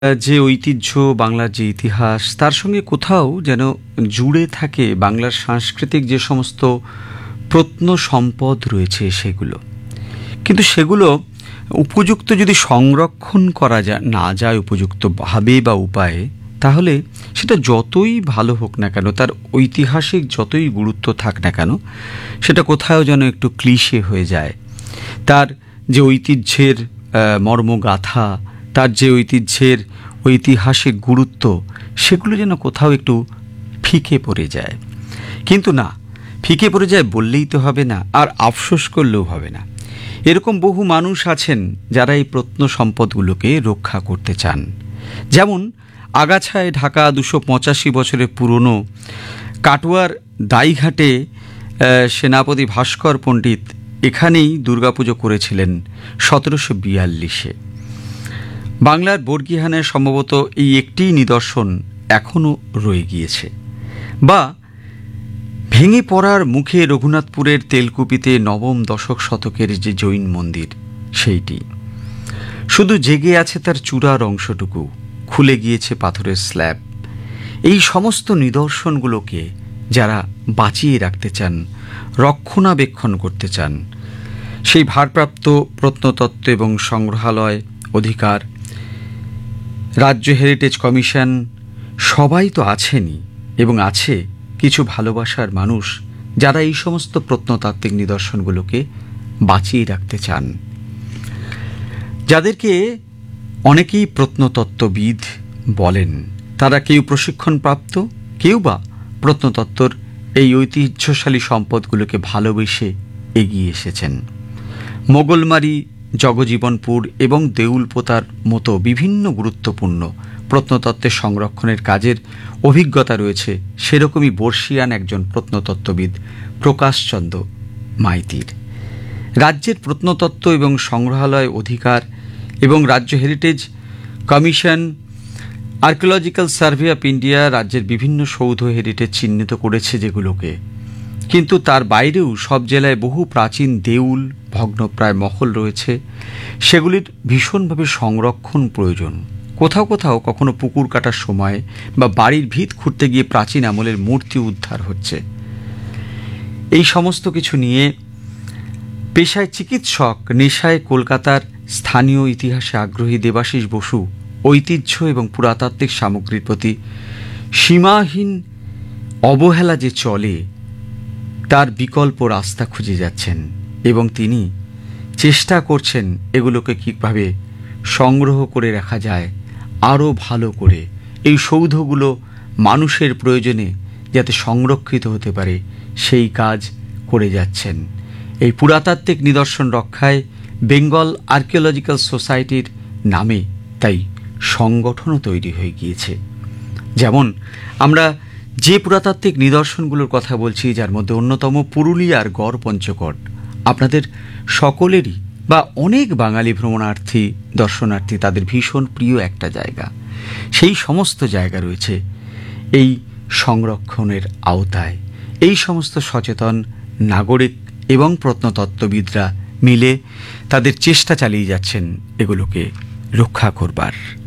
যে ঐতিহ্য, বাংলার যে ইতিহাস, তার সঙ্গে কোথাও যেন জুড়ে থাকে বাংলার সাংস্কৃতিক যে সমস্ত প্রত্নসম্পদ রয়েছে সেগুলো। কিন্তু সেগুলো উপযুক্ত যদি সংরক্ষণ করা না যায় উপযুক্তভাবে বা উপায়ে, তাহলে সেটা যতই ভালো হোক না কেন, তার ঐতিহাসিক যতই গুরুত্ব থাক না কেন, সেটা কোথাও যেন একটু ক্লিশে হয়ে যায়। তার যে ঐতিহ্যের মর্মগাথা, তার যে ঐতিহ্যের ঐতিহাসিক গুরুত্ব, সেগুলো যেন কোথাও একটু ফিকে পড়ে যায়। কিন্তু না, ফিকে পড়ে যায় বললেই তো হবে না, আর আফসোস করলেও হবে না। এরকম বহু মানুষ আছেন যারা এই প্রত্নসম্পদগুলোকে রক্ষা করতে চান। যেমন আগাছায় ঢাকা 285 বছরের পুরনো কাটোয়ার দাইঘাটে সেনাপতি ভাস্কর পণ্ডিত এখানেই দুর্গাপুজো করেছিলেন 1742-এ। বাংলার বর্গীহানে সম্ভবত এই একটিই নিদর্শন এখনও রয়ে গিয়েছে। বা ভেঙে পড়ার মুখে রঘুনাথপুরের তেলকুপিতে নবম দশক শতকের যে জৈন মন্দির, সেইটি শুধু জেগে আছে তার চূড়ার অংশটুকু, খুলে গিয়েছে পাথরের স্ল্যাব। এই সমস্ত নিদর্শনগুলোকে যারা বাঁচিয়ে রাখতে চান, রক্ষণাবেক্ষণ করতে চান, সেই ভারপ্রাপ্ত প্রত্নতত্ত্ব এবং সংগ্রহালয় অধিকার, রাজ্য হেরিটেজ কমিশন, সবাই তো আছেনই, এবং আছে কিছু ভালোবাসার মানুষ যারা এই সমস্ত প্রত্নতাত্ত্বিক নিদর্শনগুলোকে বাঁচিয়ে রাখতে চান, যাদেরকে অনেকেই প্রত্নতত্ত্ববিদ বলেন। তারা কেউ প্রশিক্ষণপ্রাপ্ত, কেউ বা প্রত্নতত্ত্বর এই ঐতিহ্যশালী সম্পদগুলোকে ভালোবেসে এগিয়ে এসেছেন। মোগলমারি, জগজীবনপুর এবং দেউলপোতার মতো বিভিন্ন গুরুত্বপূর্ণ প্রত্নতত্ত্বের সংরক্ষণের কাজের অভিজ্ঞতা রয়েছে সেরকমই বর্ষিয়ান একজন প্রত্নতত্ত্ববিদ প্রকাশচন্দ্র মাইতির। রাজ্যের প্রত্নতত্ত্ব এবং সংগ্রহালয় অধিকার এবং রাজ্য heritage commission, archaeological survey of India রাজ্যের বিভিন্ন সৌধ হেরিটেজ চিহ্নিত করেছে যেগুলোকে। কিন্তু তার বাইরেও সব জেলায় বহু প্রাচীন দেউল, ভগ্নপ্রায় মহল রয়েছে। সেগুলির ভীষণভাবে সংরক্ষণ প্রয়োজন। কোথাও কোথাও কখনো পুকুর কাটার সময় বা বাড়ির ভিত খুঁড়তে গিয়ে প্রাচীন আমলের মূর্তি উদ্ধার হচ্ছে। এই সমস্ত কিছু নিয়ে পেশায় চিকিৎসক, নেশায় কলকাতার স্থানীয় ইতিহাসে আগ্রহী দেবাশিস বসু ঐতিহ্য এবং পুরাতাত্ত্বিক সামগ্রীর প্রতি সীমাহীন অবহেলা যে চলে, তার বিকল্প রাস্তা খুঁজে যাচ্ছেন এবং তিনি চেষ্টা করছেন এগুলোকে কীভাবে সংগ্রহ করে রাখা যায় আরও ভালো করে, এই সৌধগুলো মানুষের প্রয়োজনে যাতে সংরক্ষিত হতে পারে সেই কাজ করে যাচ্ছেন। এই পুরাতাত্ত্বিক নিদর্শন রক্ষায় বেঙ্গল আর্কিওলজিক্যাল সোসাইটির নামে তাই সংগঠনও তৈরি হয়ে গিয়েছে। যেমন আমরা যে পুরাতাত্ত্বিক নিদর্শনগুলোর কথা বলছি, যার মধ্যে অন্যতম পুরুলিয়ার গড় পঞ্চকোট, আপনাদের সকলেরই বা অনেক বাঙালি ভ্রমণার্থী, দর্শনার্থী তাদের ভীষণ প্রিয় একটা জায়গা। সেই সমস্ত জায়গা রয়েছে এই সংরক্ষণের আওতায়। এই সমস্ত সচেতন নাগরিক এবং প্রত্নতত্ত্ববিদরা মিলে তাদের চেষ্টা চালিয়ে যাচ্ছেন এগুলোকে রক্ষা করবার।